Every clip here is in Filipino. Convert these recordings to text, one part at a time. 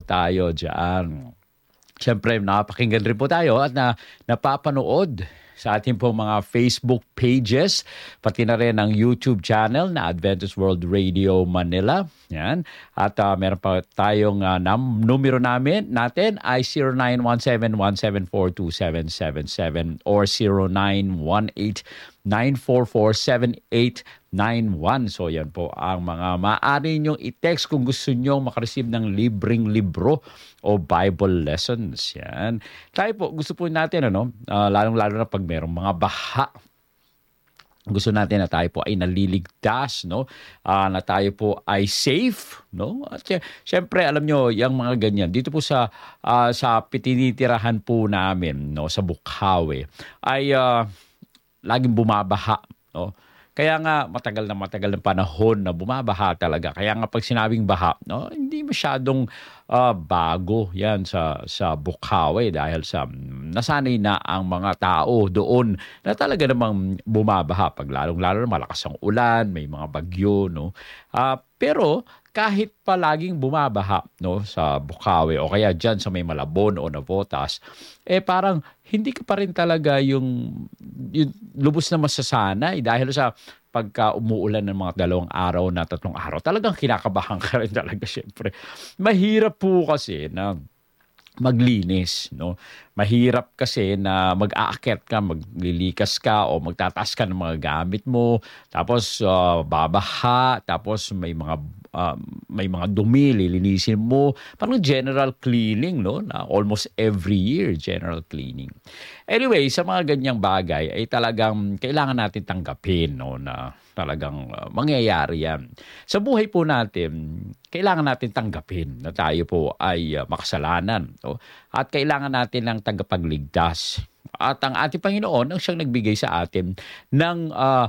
tayo dyan. Siyempre, napakinggan rin po tayo at napapanood sa ating pong mga Facebook pages, pati na rin ang YouTube channel na Adventist World Radio Manila. Yan. At meron pa tayong numero natin ay 0917-174-2777 or 0918-944-7891. So yan po ang mga maaari nyong i-text kung gusto nyong makareceive ng libreng libro o Bible lessons. Yan. Tayo po, gusto po natin, lalong-lalo na pag merong mga baha. Gusto natin na tayo po ay naliligtas, na tayo po ay safe, At syempre, alam nyo, yung mga ganyan, dito po sa pitinitirahan po namin, sa Bukawi, ay laging bumabaha, Kaya nga matagal na panahon na bumabaha talaga. Kaya nga pag sinabing baha, hindi masyadong bago yan sa Bukawi dahil nasanay na ang mga tao doon na talaga namang bumabaha pag lalong-lalo na malakas ang ulan, may mga bagyo, pero kahit palaging bumabaha sa Bukawi o kaya dyan sa may Malabon o Navotas, parang hindi ka pa rin talaga yung lubos na masasanay dahil sa pagka umuulan ng mga 2 araw na 3 araw, talagang kinakabahan ka rin talaga syempre. Mahirap po kasi na maglinis, Mahirap kasi na mag-aakyat ka, maglilikas ka o magtataas ka ng mga gamit mo, tapos babaha, tapos may mga dumi, lilinisin mo. Parang general cleaning, na almost every year, general cleaning. Anyway, sa mga ganyang bagay ay talagang kailangan natin tanggapin, na talagang mangyayari yan. Sa buhay po natin, kailangan natin tanggapin na tayo po ay makasalanan, at kailangan natin ng tagapagligtas. At ang ating Panginoon ang siyang nagbigay sa atin ng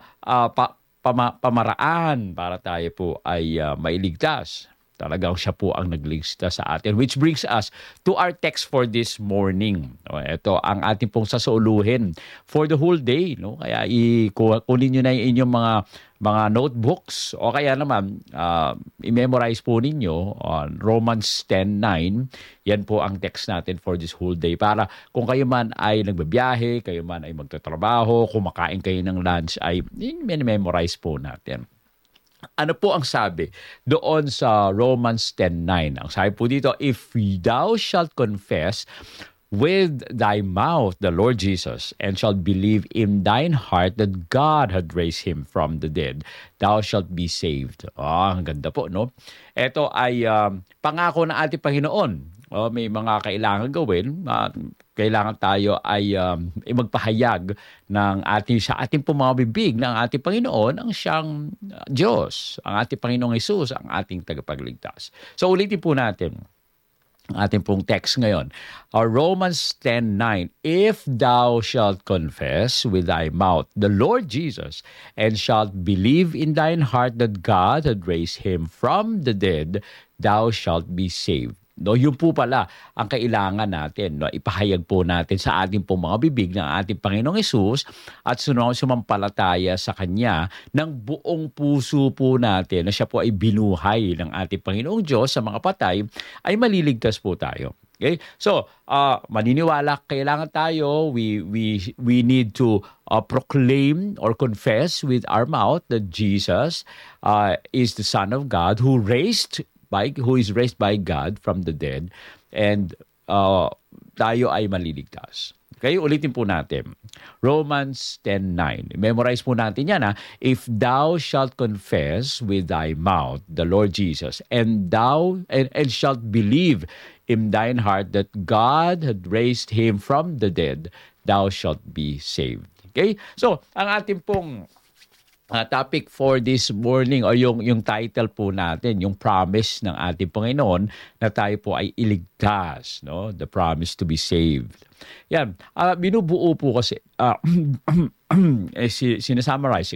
pamaraan para tayo po ay mailigtas. Talagang siya po ang nagligtas sa atin. Which brings us to our text for this morning. Ito ang ating pong sasauluhin for the whole day. Kaya kunin nyo na yung inyong mga notebooks o kaya naman i-memorize po ninyo Romans 10:9. Yan po ang text natin for this whole day. Para kung kayo man ay nagbabiyahe, kayo man ay magtatrabaho, kumakain kayo ng lunch, ay memorize po natin. Ano po ang sabi doon sa Romans 10:9? Ang sabi po dito, if thou shalt confess with thy mouth the Lord Jesus and shalt believe in thine heart that God had raised him from the dead, thou shalt be saved. Ang ganda po, Ito ay pangako ng ating Panginoon. May mga kailangan gawin. Kailangan tayo ay magpahayag sa ating mga bibig ng ating Panginoon ang siyang Diyos, ang ating Panginoong Hesus, ang ating tagapagligtas. So ulitin po natin ang ating pong text ngayon. Romans 10:9, if thou shalt confess with thy mouth the Lord Jesus and shalt believe in thine heart that God had raised him from the dead, thou shalt be saved. Yun po pala ang kailangan natin. Ipahayag po natin sa ating pong mga bibig ng ating Panginoong Hesus at sumampalataya sa Kanya ng buong puso po natin na siya po ay binuhay ng ating Panginoong Diyos sa mga patay, ay maliligtas po tayo. Okay? So, maniniwala kailangan tayo. We need to proclaim or confess with our mouth that Jesus is the Son of God who is raised by God from the dead, and tayo ay maliligtas. Okay, ulitin po natin. Romans 10:9. Memorize po natin yan. If thou shalt confess with thy mouth the Lord Jesus and shalt believe in thine heart that God had raised him from the dead, thou shalt be saved. Okay? So, ang ating pong topic for this morning o yung title po natin, yung promise ng ating Panginoon na tayo po ay iligtas, the promise to be saved. Yan, binubuo po kasi sinasummarize,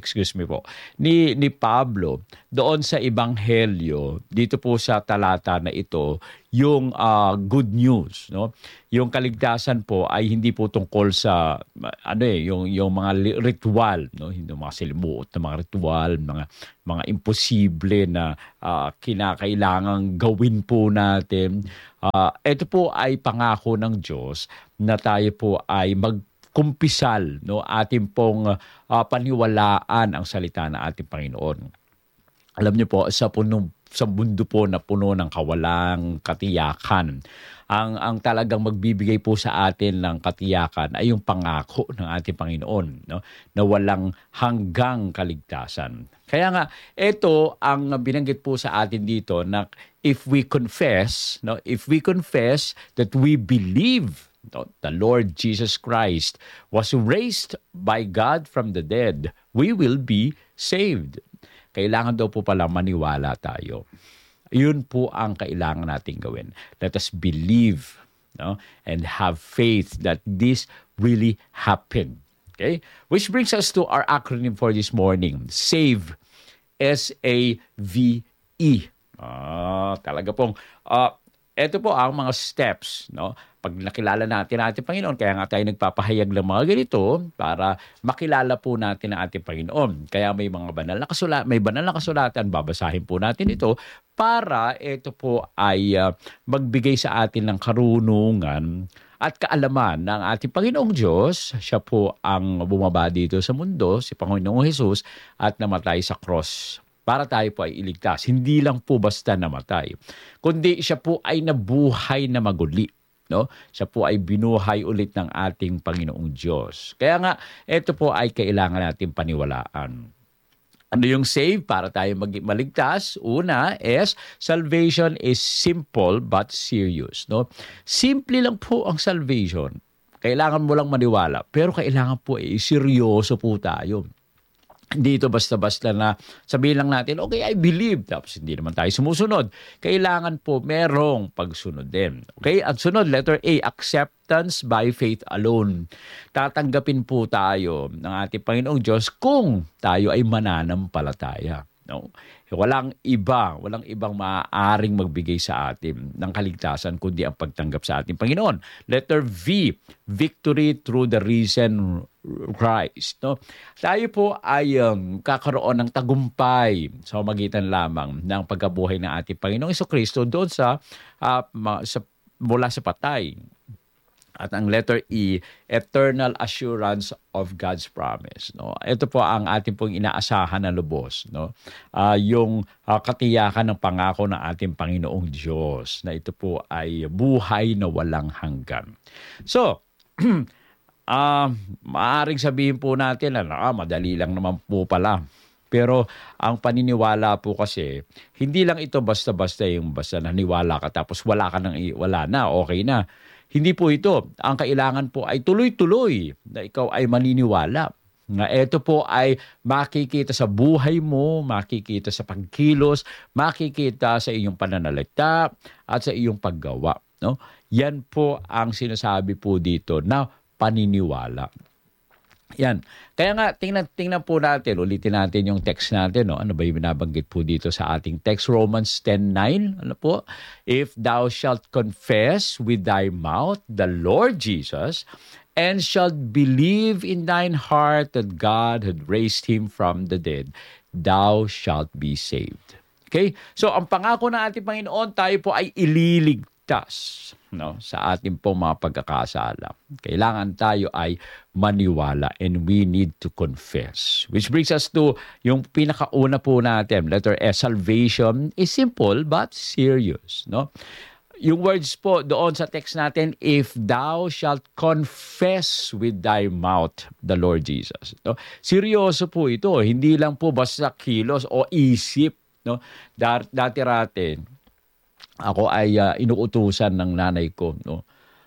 ni Pablo doon sa Ebanghelyo, dito po sa talata na ito, yung good news, Yung kaligtasan po ay hindi po tungkol sa yung mga ritual, Hindi mga silimuot na mga ritual, mga imposible na kinakailangang gawin po natin. Ito po ay pangako ng Diyos na tayo po ay magkumpisal, no, ating pong paniwalaan ang salita ng ating Panginoon. Alam niyo po, sa mundo po na puno ng kawalang katiyakan, ang talagang magbibigay po sa atin ng katiyakan ay yung pangako ng ating Panginoon, no, na walang hanggang kaligtasan. Kaya nga, ito ang binanggit po sa atin dito na if we confess that we believe, no, the Lord Jesus Christ was raised by God from the dead, we will be saved. Kailangan daw po pala maniwala tayo. Yun po ang kailangan natin gawin. Let us believe, no, and have faith that this really happened. Okay? Which brings us to our acronym for this morning. SAVE. S-A-V-E. Talaga pong, ito po ang mga steps, no? Pag nakilala natin ang ating Panginoon, kaya nga tayo nagpapahayag ng mga ganito para makilala po natin ang ating Panginoon. Kaya may mga banal na kasulatan, babasahin po natin ito para ito po ay magbigay sa atin ng karunungan at kaalaman ng ating Panginoong Diyos. Siya po ang bumaba dito sa mundo, si Panginoong Hesus, at namatay sa cross para tayo po ay iligtas. Hindi lang po basta namatay, kundi siya po ay nabuhay na maguli. No? Siya po ay binuhay ulit ng ating Panginoong Diyos. Kaya nga, ito po ay kailangan natin paniwalaan. Ano yung save para tayo maligtas? Una is, salvation is simple but serious. No? Simple lang po ang salvation. Kailangan mo lang maniwala. Pero kailangan po seryoso po tayo. Hindi ito basta-basta na sabihin lang natin, okay, I believe. Tapos hindi naman tayo sumusunod. Kailangan po merong pagsunod din. Okay, at sunod, letter A, acceptance by faith alone. Tatanggapin po tayo ng ating Panginoong Diyos kung tayo ay mananampalataya. No? Walang ibang maaaring magbigay sa atin ng kaligtasan kundi ang pagtanggap sa ating Panginoon. Letter V, victory through the risen Christ. No? Tayo po ay kakaroon ng tagumpay sa magitan lamang ng pagkabuhay ng ating Panginoong Jesucristo doon mula sa patay. At ang letter E, eternal assurance of God's promise. No? Ito po ang ating pong inaasahan na lubos. No? Yung katiyakan ng pangako ng ating Panginoong Diyos na ito po ay buhay na walang hanggan. So, maaaring sabihin po natin na madali lang naman po pala. Pero ang paniniwala po kasi, hindi lang ito basta-basta yung basta naniwala ka tapos wala na, okay na. Hindi po ito. Ang kailangan po ay tuloy-tuloy na ikaw ay maniniwala. Na ito po ay makikita sa buhay mo, makikita sa pagkilos, makikita sa iyong pananalita at sa iyong paggawa. No? Yan po ang sinasabi po dito na paniniwala. Yan. Kaya nga, tingnan po natin, ulitin natin yung text natin. No? Ano ba yung binabanggit po dito sa ating text? Romans 10:9. Ano po? If thou shalt confess with thy mouth the Lord Jesus, and shalt believe in thine heart that God had raised him from the dead, thou shalt be saved. Okay? So, ang pangako ng ating Panginoon, tayo po ay ililigtas, no, sa ating pong mga pagkakasala. Kailangan tayo ay maniwala and we need to confess. Which brings us to yung pinakauna po natin, letter S, salvation is simple but serious. No? Yung words po doon sa text natin, if thou shalt confess with thy mouth the Lord Jesus. No? Seryoso po ito. Hindi lang po basta kilos o isip. No? Dati-rate, ako ay inuutusan ng nanay ko. No?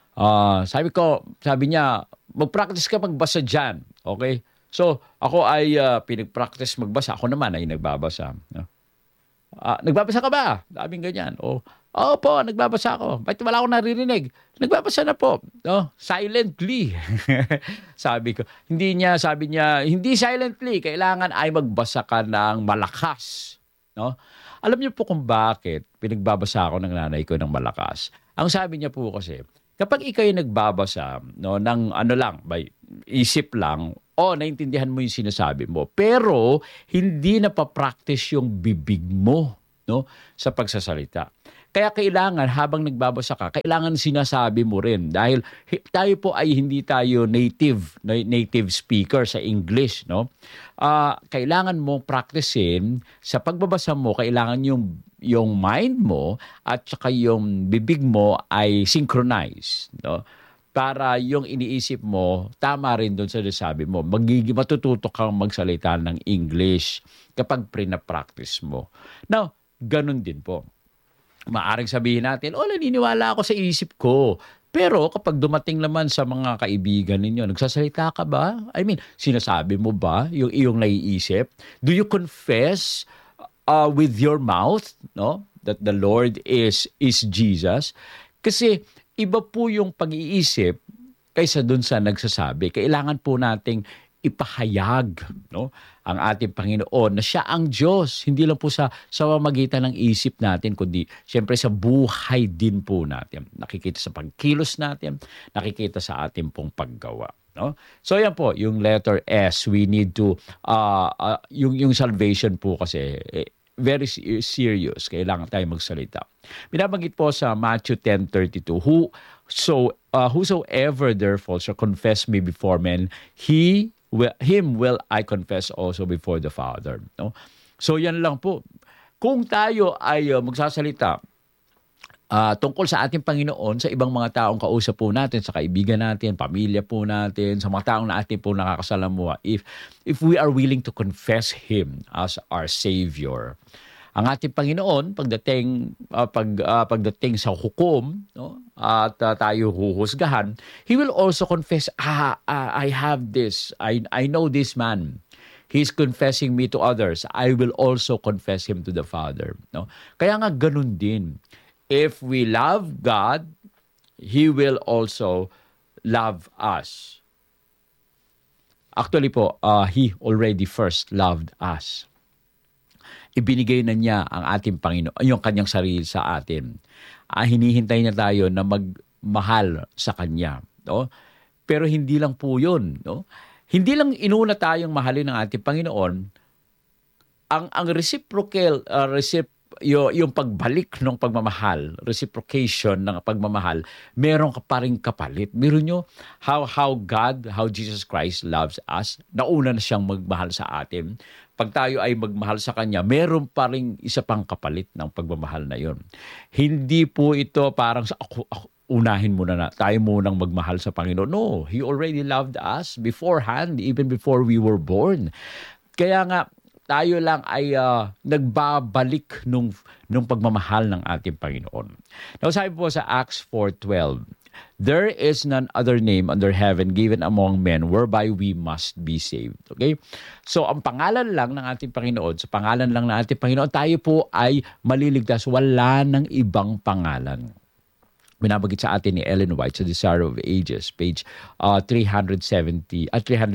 Sabi niya, mag-practice ka magbasa dyan. Okay? So, ako ay pinag-practice magbasa. Ako naman ay nagbabasa. No? Nagbabasa ka ba? Sabing ganyan. Po, nagbabasa ako. Ba't wala akong naririnig? Nagbabasa na po. No? Silently. Sabi niya, hindi silently. Kailangan ay magbasa ka ng malakas. No? Alam niyo po kung bakit pinagbabasa ako ng nanay ko ng malakas. Ang sabi niya po kasi, kapag ikaw ay nagbabasa, no, ng by isip lang, naintindihan mo yung sinasabi mo, pero hindi na pa-practice yung bibig mo, no, sa pagsasalita. Kaya kailangan, habang nagbabasa ka, kailangan sinasabi mo rin. Dahil tayo po ay hindi tayo native speaker sa English, no? Kailangan mo practicein sa pagbabasa mo, kailangan yung mind mo at saka yung bibig mo ay synchronize, no? Para yung iniisip mo, tama rin doon sa nasabi mo. Matututo kang magsalita ng English kapag prina-practice mo. Now, ganun din po. Maaring sabihin natin, naniniwala ako sa isip ko. Pero kapag dumating naman sa mga kaibigan ninyo, nagsasalita ka ba? I mean, sinasabi mo ba yung iyong naiisip? Do you confess with your mouth, no, that the Lord is Jesus? Kasi iba po yung pag-iisip kaysa dun sa nagsasabi. Kailangan po nating ipahayag, no, ang ating Panginoon na siya ang Diyos. Hindi lang po sa pamamagitan ng isip natin, kundi siyempre sa buhay din po natin. Nakikita sa pagkilos natin, nakikita sa ating pong paggawa. No? So yan po, yung letter S, we need to, yung salvation po kasi, very serious. Kailangan tayo magsalita. Binabanggit po sa Matthew 10:32, whosoever therefore shall confess me before men, him will I confess also before the Father. No? So yan lang po. Kung tayo ay magsasalita tungkol sa ating Panginoon, sa ibang mga taong kausap po natin, sa kaibigan natin, pamilya po natin, sa mga taong na ating po nakakasalamuha, if we are willing to confess Him as our Savior, ang ating Panginoon, pagdating sa hukom, no, at tayo huhusgahan, He will also confess, I have this, I know this man. He's confessing me to others. I will also confess him to the Father. No? Kaya nga ganun din. If we love God, He will also love us. Actually po, He already first loved us. Ibinigay na niya ang ating Panginoon, yung kanyang sarili sa atin. Hinihintay niya tayo na magmahal sa Kanya. No? Pero hindi lang po yun. No? Hindi lang inuna tayong mahalin ng ating Panginoon. Ang reciprocal, yung pagbalik ng pagmamahal, reciprocation ng pagmamahal, meron ka pa rin kapalit. Meron nyo how Jesus Christ loves us. Nauna na siyang magmahal sa atin. Pag tayo ay magmahal sa Kanya, meron pa rin isa pang kapalit ng pagmamahal na yon. Hindi po ito parang ako unahin muna na tayo munang magmahal sa Panginoon. No, He already loved us beforehand, even before we were born. Kaya nga, tayo lang ay nagbabalik nung pagmamahal ng ating Panginoon. Now, sabi po sa Acts 4:12, there is none other name under heaven given among men whereby we must be saved. Okay? So, ang pangalan lang ng ating Panginoon, sa pangalan lang ng ating Panginoon, tayo po ay maliligtas. Wala ng ibang pangalan. Binabagit sa atin ni Ellen White sa Desire of Ages, page 357.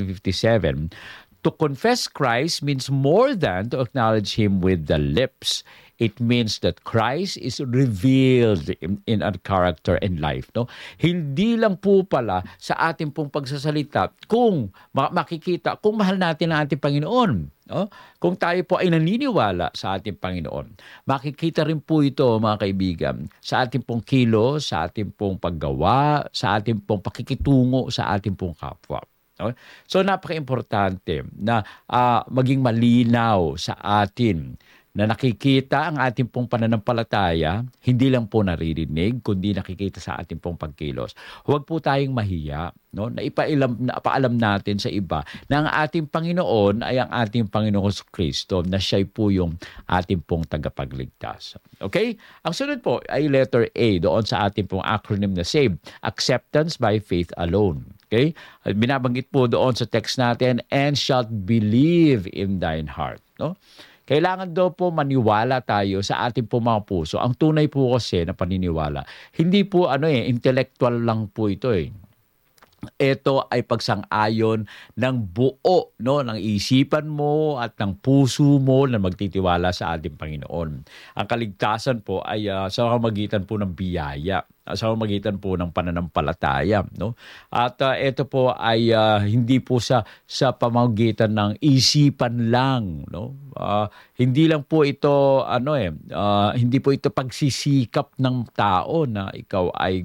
To confess Christ means more than to acknowledge Him with the lips. It means that Christ is revealed in our character and life. No? Hindi lang po pala sa ating pong pagsasalita kung makikita, kung mahal natin ang ating Panginoon. No? Kung tayo po ay naniniwala sa ating Panginoon, makikita rin po ito, mga kaibigan, sa ating pong kilos, sa ating pong paggawa, sa ating pong pakikitungo sa ating pong kapwa. So napaka-importante na maging malinaw sa atin na nakikita ang ating pong pananampalataya, hindi lang po naririnig, kundi nakikita sa ating pong pagkilos. Huwag po tayong mahiya, no? Na ipaalam natin sa iba na ang ating Panginoon ay ang ating Panginoon Kristo, na siya po yung ating pong tagapagligtas. Okay? Ang sunod po ay letter A doon sa ating pong acronym na SAVE, Acceptance by Faith Alone. Okay? Binabanggit po doon sa text natin, and shalt believe in thine heart. No? Kailangan daw po maniwala tayo sa ating po mga puso. Ang tunay po kasi na paniniwala, hindi po intellectual lang po ito . ito ay pagsang-ayon ng buo, no, ng isipan mo at ng puso mo na magtitiwala sa ating Panginoon. Ang kaligtasan po ay sa pamamagitan po ng biyaya, sa pamamagitan po ng pananampalataya, no? At ito po ay hindi po sa pamamagitan ng isipan lang, no? Hindi lang po ito hindi po ito pagsisikap ng tao na ikaw ay